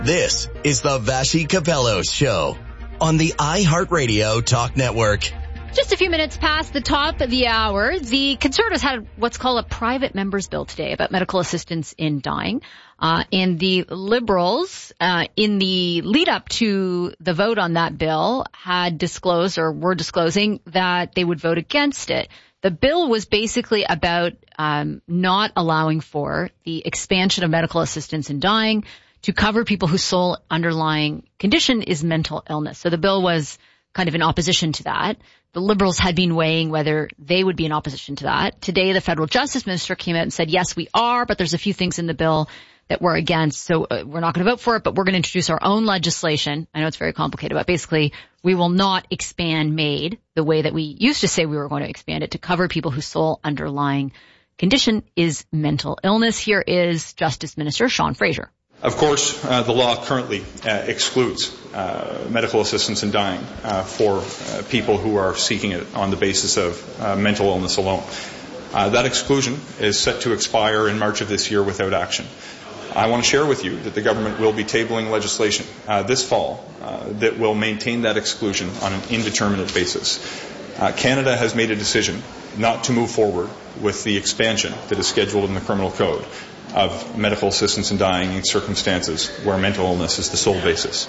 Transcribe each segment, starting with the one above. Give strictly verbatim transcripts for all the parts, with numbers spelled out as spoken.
This is the Vassy Capello Show on the iHeartRadio Talk Network. Just a few minutes past the top of the hour, the Conservatives had what's called a private members bill today about medical assistance in dying. Uh, and the Liberals, uh, in the lead up to the vote on that bill, had disclosed or were disclosing that they would vote against it. The bill was basically about um, not allowing for the expansion of medical assistance in dying to cover people whose sole underlying condition is mental illness. So the bill was kind of in opposition to that. The Liberals had been weighing whether they would be in opposition to that. Today, the federal justice minister came out and said, yes, we are, but there's a few things in the bill that we're against. So uh, we're not going to vote for it, but we're going to introduce our own legislation. I know it's very complicated, but basically we will not expand MAID the way that we used to say we were going to expand it to cover people whose sole underlying condition is mental illness. Here is Justice Minister Sean Fraser. Of course, uh, the law currently uh, excludes uh, medical assistance in dying uh, for uh, people who are seeking it on the basis of uh, mental illness alone. Uh, that exclusion is set to expire in March of this year without action. I want to share with you that the government will be tabling legislation uh, this fall uh, that will maintain that exclusion on an indeterminate basis. Uh, Canada has made a decision not to move forward with the expansion that is scheduled in the Criminal Code of medical assistance in dying in circumstances where mental illness is the sole basis.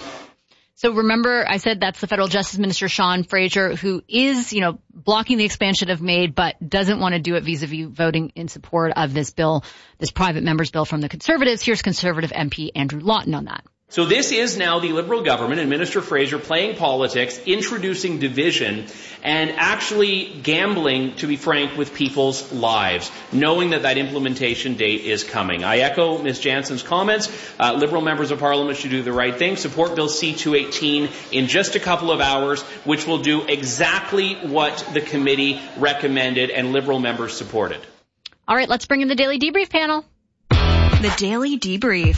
So remember, I said that's the federal justice minister, Sean Fraser, who is, you know, blocking the expansion of MAID, but doesn't want to do it vis-a-vis voting in support of this bill, this private members bill from the Conservatives. Here's Conservative M P Andrew Lawton on that. So this is now the Liberal government and Minister Fraser playing politics, introducing division, and actually gambling, to be frank, with people's lives, knowing that that implementation date is coming. I echo Miz Jansen's comments. Uh, Liberal members of Parliament should do the right thing. Support Bill C two eighteen in just a couple of hours, which will do exactly what the committee recommended and Liberal members supported. All right, let's bring in the Daily Debrief panel. The Daily Debrief.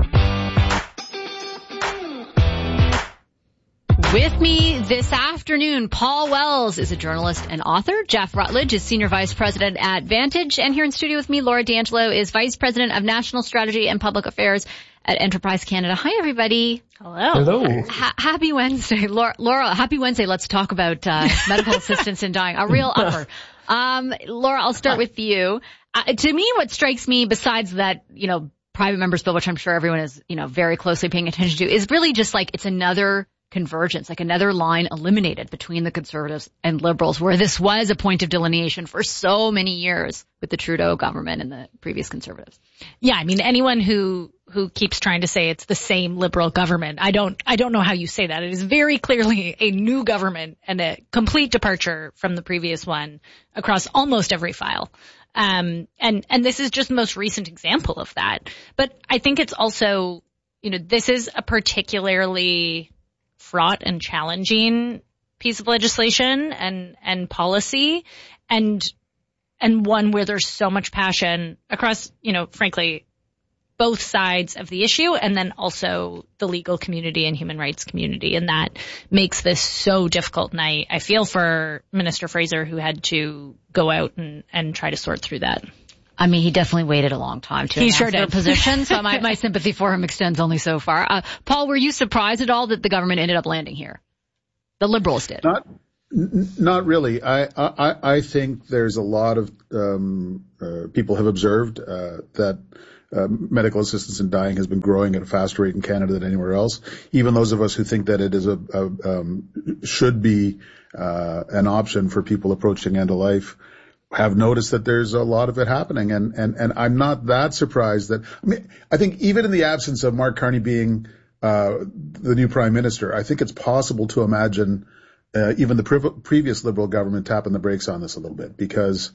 With me this afternoon, Paul Wells is a journalist and author. Jeff Rutledge is Senior Vice President at Vantage. And here in studio with me, Laura D'Angelo is Vice President of National Strategy and Public Affairs at Enterprise Canada. Hi, everybody. Hello. Hello. Ha- happy Wednesday. Laura, Laura, happy Wednesday. Let's talk about uh, medical assistance in dying. A real upper. Um, Laura, I'll start with you. Uh, to me, what strikes me, besides that, you know, private members bill, which I'm sure everyone is, you know, very closely paying attention to, is really just like it's another convergence, like another line eliminated between the Conservatives and Liberals, where this was a point of delineation for so many years with the Trudeau government and the previous Conservatives. Yeah, I mean, anyone who who keeps trying to say it's the same Liberal government, I don't I don't know how you say that. It is very clearly a new government and a complete departure from the previous one across almost every file. Um, and and this is just the most recent example of that. But I think it's also, you know, this is a particularly fraught and challenging piece of legislation and, and policy, and, and one where there's so much passion across, you know, frankly, both sides of the issue, and then also the legal community and human rights community. And that makes this so difficult. And I, I feel for Minister Fraser, who had to go out and, and try to sort through that. I mean, he definitely waited a long time to he announce sure their did. position, so my, my sympathy for him extends only so far. Uh, Paul, were you surprised at all that the government ended up landing here? The Liberals did. Not, n- not really. I, I, I think there's a lot of um, uh, people have observed uh, that uh, medical assistance in dying has been growing at a faster rate in Canada than anywhere else. Even those of us who think that it is a, a um, should be uh, an option for people approaching end of life have noticed that there's a lot of it happening. And, and, and I'm not that surprised that, I mean, I think even in the absence of Mark Carney being, uh, the new prime minister, I think it's possible to imagine, uh, even the pre- previous Liberal government tapping the brakes on this a little bit, because,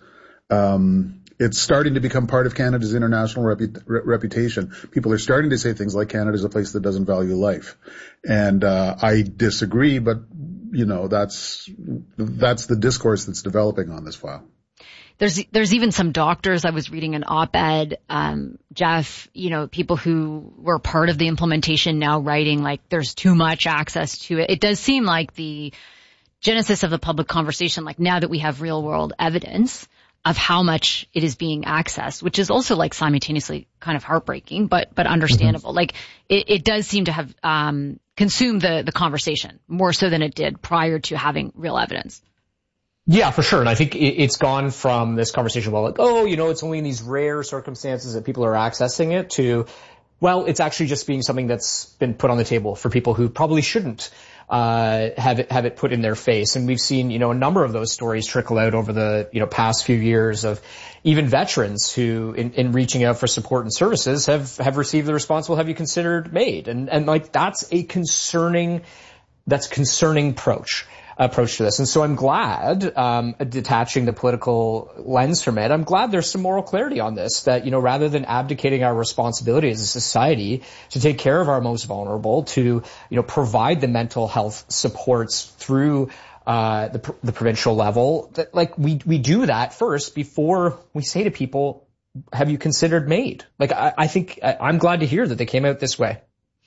um, it's starting to become part of Canada's international repu- re- reputation. People are starting to say things like Canada's a place that doesn't value life. And, uh, I disagree, but, you know, that's, that's the discourse that's developing on this file. There's there's even some doctors. I was reading an op-ed, um, Jeff, you know, people who were part of the implementation now writing like there's too much access to it. It does seem like the genesis of the public conversation, like now that we have real world evidence, of how much it is being accessed, which is also like simultaneously kind of heartbreaking, but, but understandable. Mm-hmm. Like it, it does seem to have, um, consumed the, the conversation more so than it did prior to having real evidence. Yeah, for sure. And I think it's gone from this conversation about like, oh, you know, it's only in these rare circumstances that people are accessing it to, well, it's actually just being something that's been put on the table for people who probably shouldn't uh have it have it put in their face. And we've seen, you know, a number of those stories trickle out over the, you know, past few years of even veterans who in, in reaching out for support and services have have received the response, well, have you considered MAID? And and like that's a concerning that's concerning approach. approach to this. And so I'm glad, um, detaching the political lens from it, I'm glad there's some moral clarity on this, that, you know, rather than abdicating our responsibility as a society to take care of our most vulnerable, to, you know, provide the mental health supports through, uh, the, the provincial level, that, like, we, we do that first before we say to people, have you considered MAID? Like, I, I think, I, I'm glad to hear that they came out this way.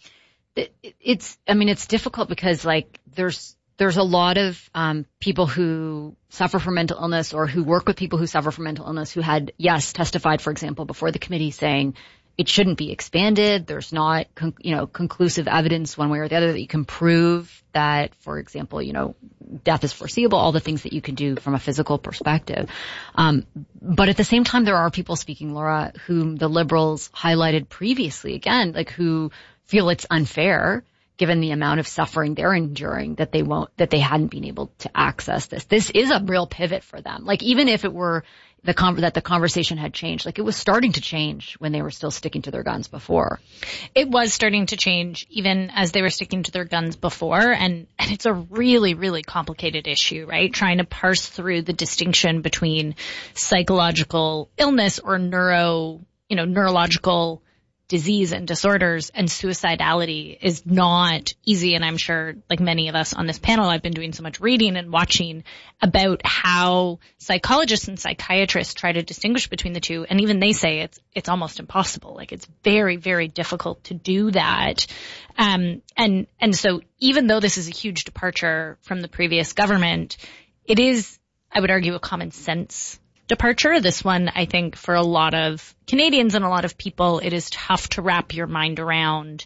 It, it's, I mean, it's difficult because, like, there's, There's a lot of um people who suffer from mental illness or who work with people who suffer from mental illness who had, yes, testified, for example, before the committee saying it shouldn't be expanded. There's not, con- you know, conclusive evidence one way or the other that you can prove that, for example, you know, death is foreseeable, all the things that you can do from a physical perspective. Um, but at the same time, there are people speaking, Laura, whom the Liberals highlighted previously, again, like who feel it's unfair given the amount of suffering they're enduring that they won't, that they hadn't been able to access this. This is a real pivot for them. Like even if it were the con- that the conversation had changed, like it was starting to change when they were still sticking to their guns before. It was starting to change even as they were sticking to their guns before. And, and it's a really, really complicated issue, right? Trying to parse through the distinction between psychological illness or neuro, you know, neurological disease and disorders and suicidality is not easy. And I'm sure, like many of us on this panel, I've been doing so much reading and watching about how psychologists and psychiatrists try to distinguish between the two. And even they say it's, it's almost impossible. Like it's very, very difficult to do that. Um, and, and so even though this is a huge departure from the previous government, it is, I would argue, a common sense departure. This one, I think, for a lot of Canadians and a lot of people, it is tough to wrap your mind around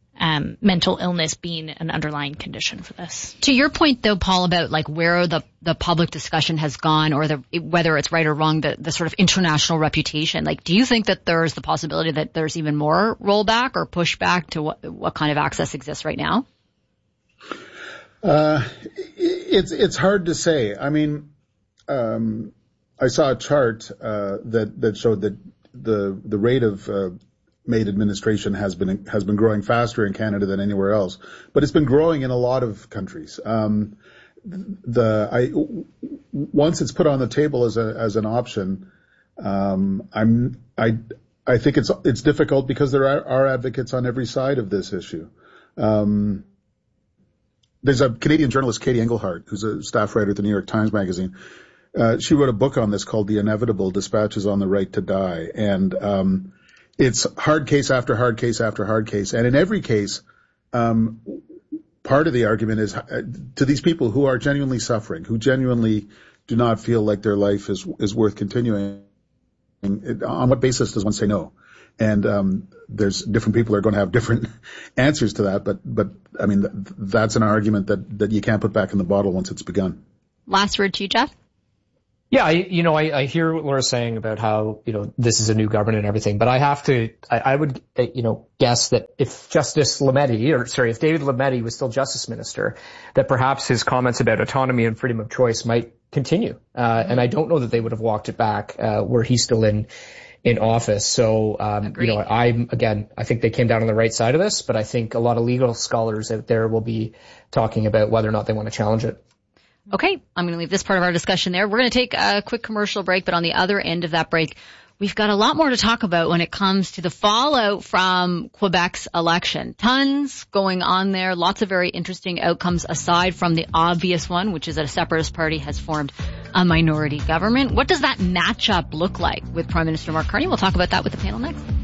um mental illness being an underlying condition for this. To your point, though, Paul, about like where the the public discussion has gone, or the whether it's right or wrong, the the sort of international reputation. Like, do you think that there's the possibility that there's even more rollback or pushback to what what kind of access exists right now? Uh, it's it's hard to say. I mean, um. I saw a chart uh, that that showed that the the rate of uh, MAID administration has been has been growing faster in Canada than anywhere else, but it's been growing in a lot of countries. Um, the I once it's put on the table as a as an option, um, I'm I I think it's it's difficult because there are, are advocates on every side of this issue. Um, there's a Canadian journalist, Katie Engelhardt, who's a staff writer at the New York Times Magazine. Uh, she wrote a book on this called The Inevitable: Dispatches on the Right to Die. And, um, it's hard case after hard case after hard case. And in every case, um, part of the argument is uh, to these people who are genuinely suffering, who genuinely do not feel like their life is, is worth continuing. It, on what basis does one say no? And, um, there's different people are going to have different answers to that. But, but, I mean, th- that's an argument that, that you can't put back in the bottle once it's begun. Last word to you, Jeff. Yeah, I, you know, I, I hear what Laura's saying about how, you know, this is a new government and everything, but I have to, I, I would, you know, guess that if Justice Lametti, or sorry, if David Lametti was still Justice Minister, that perhaps his comments about autonomy and freedom of choice might continue. Uh, and I don't know that they would have walked it back, uh, were he still in, in office. So, um, you know, I'm, again, I think they came down on the right side of this, but I think a lot of legal scholars out there will be talking about whether or not they want to challenge it. Okay, I'm going to leave this part of our discussion there. We're going to take a quick commercial break, but on the other end of that break, we've got a lot more to talk about when it comes to the fallout from Quebec's election. Tons going on there, lots of very interesting outcomes aside from the obvious one, which is that a separatist party has formed a minority government. What does that matchup look like with Prime Minister Mark Carney? We'll talk about that with the panel next.